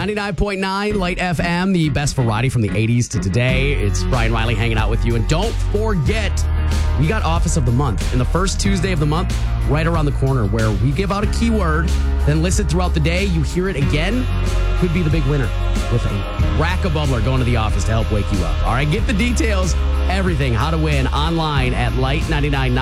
99.9 Light FM, the best variety from the 80s to today. It's Brian Riley hanging out with you. And don't forget, we got Office of the Month. And the first Tuesday of the month, right around the corner, where we give out a keyword, then listen throughout the day. You hear it again, could be the big winner with a rack of bubbler going to the office to help wake you up. All right, get the details, everything, how to win online at Light 99.9.